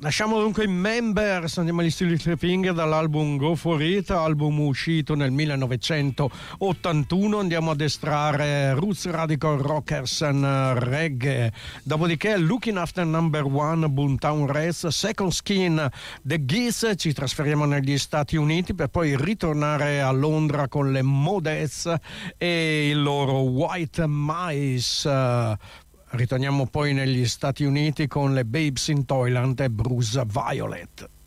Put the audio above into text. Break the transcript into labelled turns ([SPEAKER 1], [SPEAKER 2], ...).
[SPEAKER 1] Lasciamo dunque i Members, andiamo agli Steel Little Finger dall'album Go For It, album uscito nel 1981. Andiamo ad estrarre Roots Radical Rockers and Reggae, dopodiché Looking After Number One, Boomtown Rats, Second Skin, The Geese. Ci trasferiamo negli Stati Uniti per poi ritornare a Londra con le Modests e il loro White Mice. Ritorniamo poi negli Stati Uniti con le Babes in Toyland e Bruce Violet.